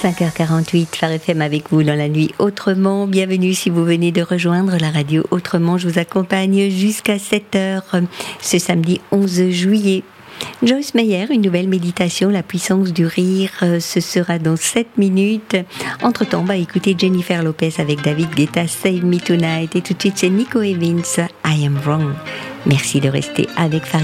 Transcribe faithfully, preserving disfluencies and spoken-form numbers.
cinq heures quarante-huit, Phare F M avec vous dans la nuit autrement. Bienvenue si vous venez de rejoindre la radio autrement. Je vous accompagne jusqu'à sept heures ce samedi onze juillet. Joyce Meyer, une nouvelle méditation, la puissance du rire, ce sera dans sept minutes. Entre-temps, on va écouter Jennifer Lopez avec David Guetta, Save Me Tonight. Et tout de suite, c'est Nico Evans, I Am Wrong. Merci de rester avec Phare